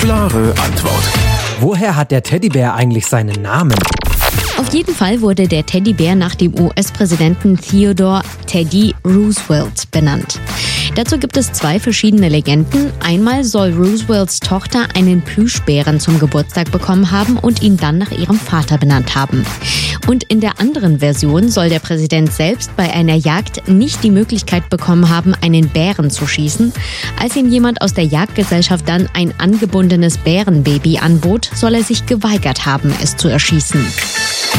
Klare Antwort. Woher hat der Teddybär eigentlich seinen Namen? Auf jeden Fall wurde der Teddybär nach dem US-Präsidenten Theodore Teddy Roosevelt benannt. Dazu gibt es 2 verschiedene Legenden. Einmal soll Roosevelts Tochter einen Plüschbären zum Geburtstag bekommen haben und ihn dann nach ihrem Vater benannt haben. Und in der anderen Version soll der Präsident selbst bei einer Jagd nicht die Möglichkeit bekommen haben, einen Bären zu schießen. Als ihm jemand aus der Jagdgesellschaft dann ein angebundenes Bärenbaby anbot, soll er sich geweigert haben, es zu erschießen.